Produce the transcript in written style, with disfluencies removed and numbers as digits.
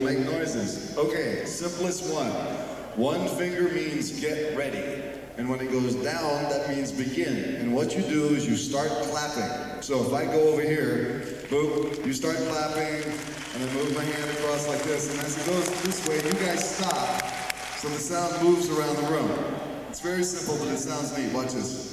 Make noises. Okay, simplest one. One finger means get ready. And when it goes down, that means begin. And what you do is you start clapping. So if I go over here, boom, you start clapping, and then move my hand across like this. And as it goes this way, you guys stop. So the sound moves around the room. It's very simple, but it sounds neat. Watch this.